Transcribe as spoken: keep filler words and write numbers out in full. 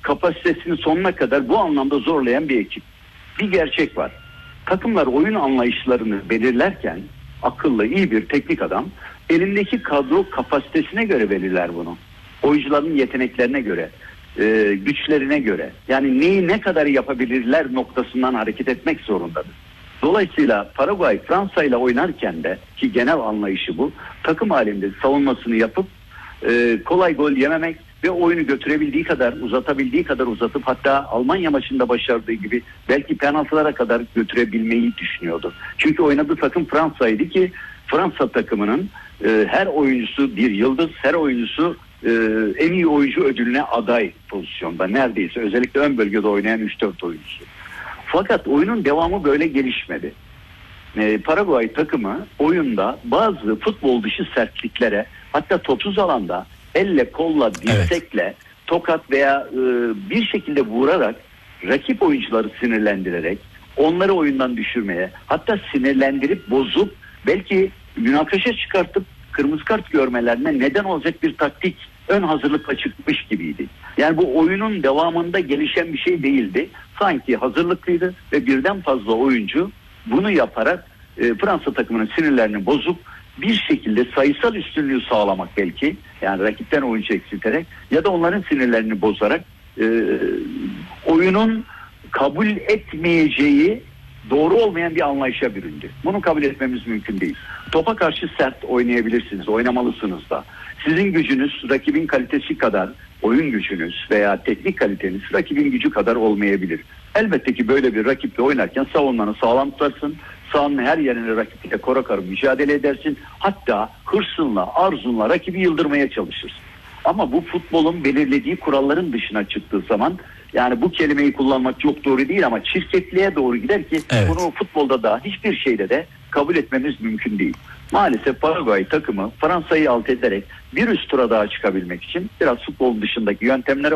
kapasitesini sonuna kadar bu anlamda zorlayan bir ekip. Bir gerçek var. Takımlar oyun anlayışlarını belirlerken akıllı, iyi bir teknik adam elindeki kadro kapasitesine göre belirler bunu. Oyuncuların yeteneklerine göre, e, güçlerine göre. Yani neyi ne kadar yapabilirler noktasından hareket etmek zorundadır. Dolayısıyla Paraguay Fransa ile oynarken de, ki genel anlayışı bu, takım halinde savunmasını yapıp e, kolay gol yememek ve oyunu götürebildiği kadar, uzatabildiği kadar uzatıp, hatta Almanya maçında başardığı gibi belki penaltılara kadar götürebilmeyi düşünüyordu. Çünkü oynadığı takım Fransa'ydı ki Fransa takımının e, her oyuncusu bir yıldız, her oyuncusu e, en iyi oyuncu ödülüne aday pozisyonda neredeyse, özellikle ön bölgede oynayan üç dört oyuncusu. Fakat oyunun devamı böyle gelişmedi. E, Paraguay takımı oyunda bazı futbol dışı sertliklere, hatta topsuz alanda elle, kolla, dirsekle, evet, tokat veya e, bir şekilde vurarak rakip oyuncuları sinirlendirerek onları oyundan düşürmeye, hatta sinirlendirip bozup belki münakaşa çıkartıp kırmızı kart görmelerine neden olacak bir taktik ön hazırlıkla çıkmış gibiydi. Yani bu oyunun devamında gelişen bir şey değildi. Sanki hazırlıklıydı ve birden fazla oyuncu bunu yaparak e, Fransa takımının sinirlerini bozup bir şekilde sayısal üstünlüğü sağlamak, belki yani rakipten oyuncu eksilterek ya da onların sinirlerini bozarak e, oyunun kabul etmeyeceği, doğru olmayan bir anlayışa büründü. Bunu kabul etmemiz mümkün değil. Topa karşı sert oynayabilirsiniz, oynamalısınız da. Sizin gücünüz rakibin kalitesi kadar, oyun gücünüz veya teknik kaliteniz rakibin gücü kadar olmayabilir. Elbette ki böyle bir rakiple oynarken savunmanı sağlam tutarsın. Sahanın her yerine rakiple kora karı mücadele edersin. Hatta hırsınla, arzunla rakibi yıldırmaya çalışırsın. Ama bu futbolun belirlediği kuralların dışına çıktığı zaman, yani bu kelimeyi kullanmak çok doğru değil ama çirkefliğe doğru gider ki evet, bunu futbolda da hiçbir şeyde de kabul etmemiz mümkün değil. Maalesef Paraguay takımı Fransa'yı alt ederek bir üst tura daha çıkabilmek için biraz futbolun dışındaki yöntemlere